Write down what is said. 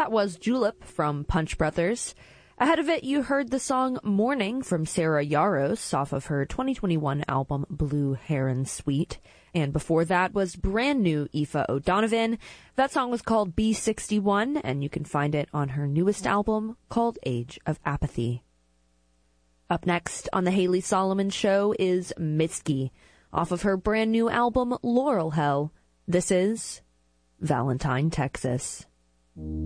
That was Julep from Punch Brothers. Ahead of it, you heard the song Morning from Sarah Yaros off of her 2021 album Blue Heron Suite. And before that was brand new Aoife O'Donovan. That song was called B61, and you can find it on her newest album called Age of Apathy. Up next on The Haley Solomon Show is Mitski, off of her brand new album Laurel Hell. This is Valentine, Texas.